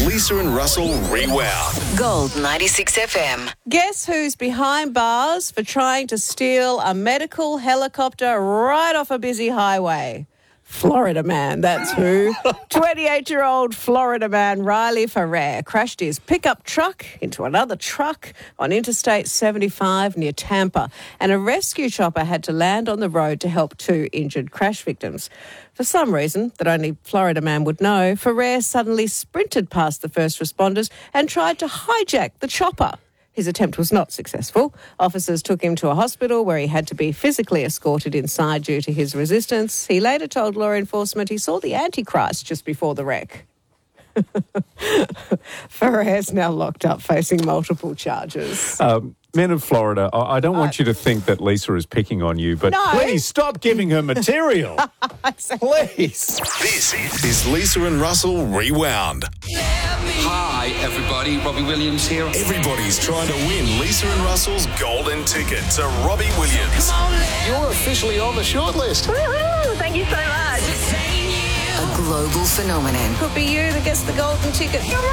Lisa and Russell Rewound. Gold 96 FM. Guess who's behind bars for trying to steal a medical helicopter right off a busy highway? Florida man, that's who. 28-year-old Florida man Riley Ferrer crashed his pickup truck into another truck on Interstate 75 near Tampa, and a rescue chopper had to land on the road to help 2 injured crash victims. For some reason that only Florida man would know, Ferrer suddenly sprinted past the first responders and tried to hijack the chopper. His attempt was not successful. Officers took him to a hospital where he had to be physically escorted inside due to his resistance. He later told law enforcement he saw the Antichrist just before the wreck. Ferrer's now locked up facing multiple charges. Men of Florida, I don't want you to think that Lisa is picking on you, but please stop giving her material. Please. This is Lisa and Russell Rewound. Hi, everybody. Robbie Williams here. Everybody's trying to win Lisa and Russell's golden ticket to Robbie Williams. You're officially on the shortlist. Woohoo! Thank you so much. A global phenomenon. Could be you that gets the golden ticket.